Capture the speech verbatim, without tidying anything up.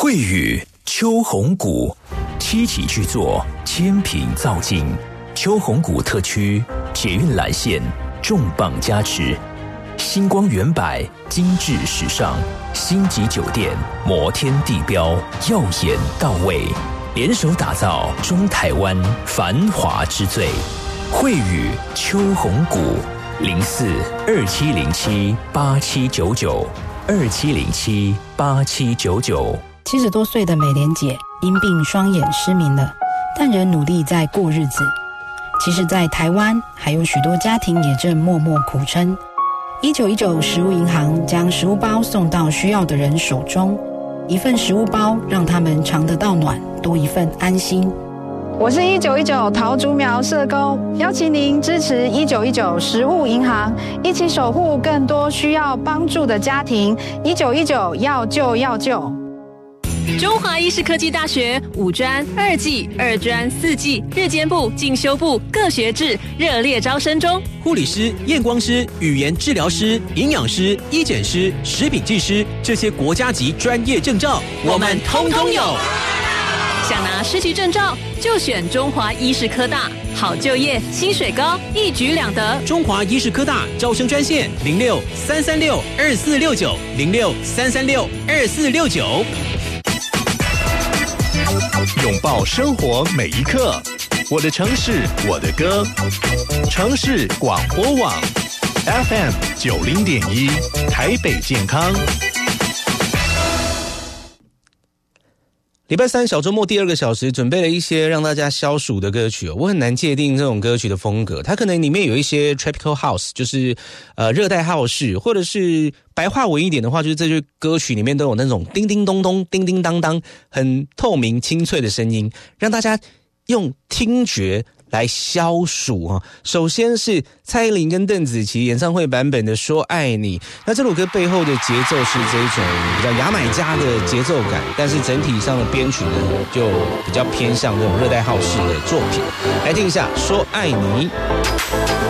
惠宇秋红谷七期巨作，千品造境。秋红谷特区捷运蓝线重磅加持，星光远百精致时尚，星级酒店摩天地标耀眼到位，联手打造中台湾繁华之最。惠宇秋红谷零四二七零七八七九九二七零七八七九九。 七十多岁的美莲姐因病双眼失明了，但仍努力在过日子。其实在台湾还有许多家庭也正默默苦撑。一九一九食物银行将食物包送到需要的人手中，一份食物包让他们尝得到暖，多一份安心。 我是一九一九桃竹苗社工，邀请您支持一九一九食物银行，一起守护更多需要帮助的家庭。一九一九要救要救。 中华医事科技大学五专、二技、二专、四技、日间部、进修部各学制热烈招生中。 护理师、验光师、语言治疗师、营养师、医检师、食品技师，这些国家级专业证照，我们通通有。 想拿师级证照，就选中华医事科大，好就业，薪水高，一举两得。 中华医事科大招生专线零六三三六二四六九零六三三六二四六九。 拥抱生活每一刻，我的城市，我的歌。城市广播网 F M 九零点一，台北健康。 礼拜三小周末第二个小时，准备了一些让大家消暑的歌曲哦。我很难界定这种歌曲的风格，它可能里面有一些 tropical house， 就是呃热带浩式，或者是白话文一点的话，就是这些歌曲里面都有那种叮叮咚咚、叮叮当当，很透明清脆的声音，让大家用听觉来消暑啊！首先是蔡依林跟邓紫棋演唱会版本的《说爱你》，那这首歌背后的节奏是这种比较牙买加的节奏感，但是整体上的编曲呢，就比较偏向这种热带浩式的作品。来听一下《说爱你》。